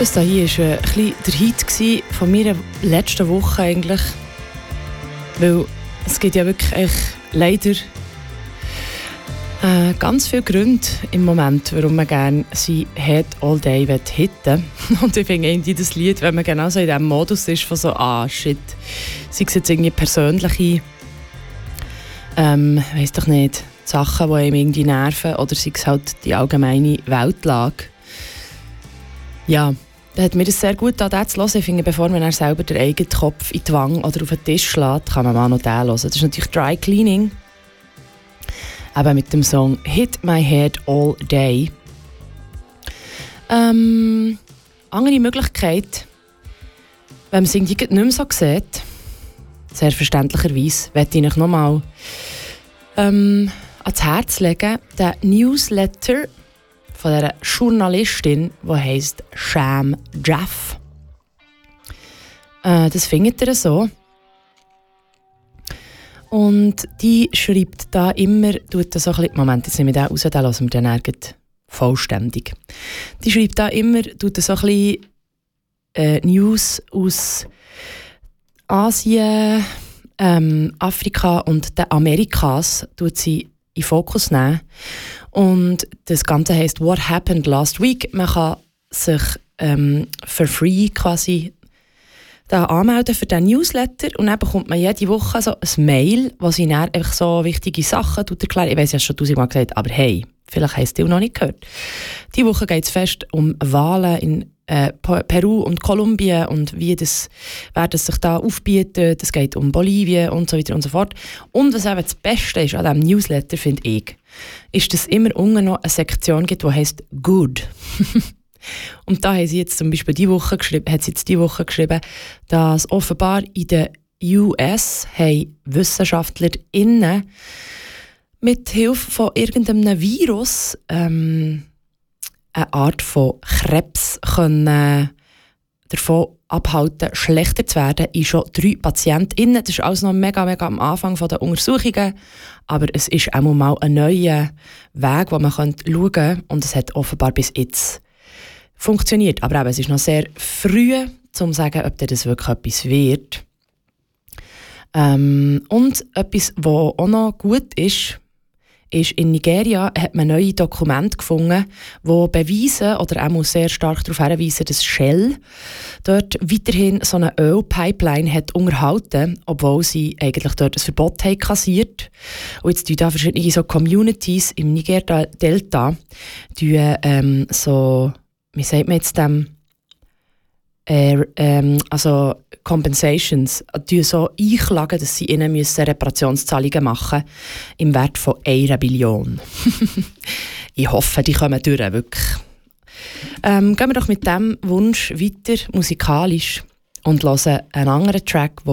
Das hier war ein bisschen der Hit von meiner letzten Woche eigentlich. Weil es gibt ja wirklich leider ganz viele Gründe im Moment, warum man gerne sein Head All Day hitten will. Und ich finde irgendwie das Lied, wenn man genau so in diesem Modus ist von so, shit, sei es jetzt irgendwie persönliche, weiss doch nicht, Sachen, die einem irgendwie nerven, oder sei es halt die allgemeine Weltlage. Ja, da hat mir das sehr gut getan, zu hören. Ich finde, bevor man dann selber den eigenen Kopf in die Wange oder auf den Tisch schlägt, kann man mal noch den hören. Das ist natürlich Dry Cleaning. Aber mit dem Song «Hit My Head All Day». Andere Möglichkeit, wenn man es irgendwie nicht mehr so sieht, sehr verständlicherweise, möchte ich euch nochmal ans Herz legen, den Newsletter von dieser Journalistin, die heisst Sham Jaff. Das findet ihr so. Und die schreibt da immer, tut das so ein bisschen, Moment, jetzt nehme ich den raus, den hören wir dann nirgends vollständig. Die schreibt da immer, tut das so ein bisschen News aus Asien, Afrika und den Amerikas, tut sie in Fokus nehmen. Und das Ganze heisst «What happened last week?» Man kann sich for free quasi da anmelden für diesen Newsletter und dann bekommt man jede Woche so ein Mail, wo sie dann einfach so wichtige Sachen erklären. Ich weiss, ich habe es schon 1000-mal gesagt, aber hey, vielleicht hast du es noch nicht gehört. Diese Woche geht es fest um Wahlen in Peru und Kolumbien und wer das sich da aufbietet. Es geht um Bolivien und so weiter und so fort. Und was eben das Beste ist an diesem Newsletter, finde ich, ist, dass es immer unten noch eine Sektion gibt, die heisst «Good». Und da haben sie jetzt zum Beispiel die Woche geschrieben, dass offenbar in den US WissenschaftlerInnen mit Hilfe von irgendeinem Virus eine Art von Krebs können davon abhalten, schlechter zu werden in schon 3 PatientInnen. Das ist alles noch mega am Anfang der Untersuchungen, aber es ist auch mal ein neuer Weg, wo man schauen kann, und es hat offenbar bis jetzt funktioniert. Aber eben, es ist noch sehr früh, um zu sagen, ob das wirklich etwas wird. Und etwas, was auch noch gut ist, in Nigeria hat man neue Dokumente gefunden, die beweisen oder auch sehr stark darauf hinweisen, dass Shell dort weiterhin so eine Ölpipeline hat unterhalten, obwohl sie eigentlich dort ein Verbot haben kassiert. Und jetzt da verschiedene so Communities im Niger-Delta so, wie sagt man jetzt dem, also Compensations, die so einklagen, dass sie ihnen Reparationszahlungen machen im Wert von 1 Billion. Ich hoffe, die kommen durch, wirklich. Gehen wir doch mit diesem Wunsch weiter musikalisch und hören einen anderen Track,